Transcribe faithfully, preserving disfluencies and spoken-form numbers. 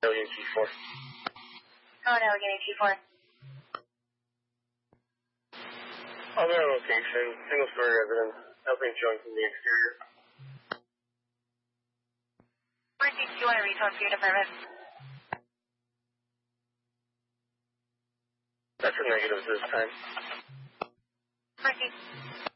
Alien T four. Oh, no, Alien T four. On their location, single story residence, helping showing from the exterior. Mercy, do you want to retone for your department? That's a negative this time. Mercy.